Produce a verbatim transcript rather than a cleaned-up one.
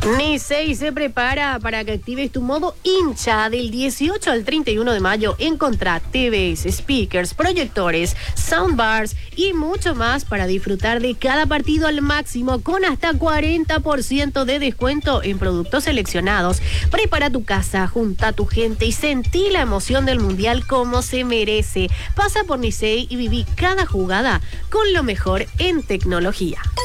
Nisei se prepara para que actives tu modo hincha del dieciocho al treinta y uno de mayo. Encontrá T Vs, speakers, proyectores, soundbars y mucho más para disfrutar de cada partido al máximo con hasta cuarenta por ciento de descuento en productos seleccionados. Prepara tu casa, junta a tu gente y sentí la emoción del mundial como se merece. Pasa por Nisei y viví cada jugada con lo mejor en tecnología.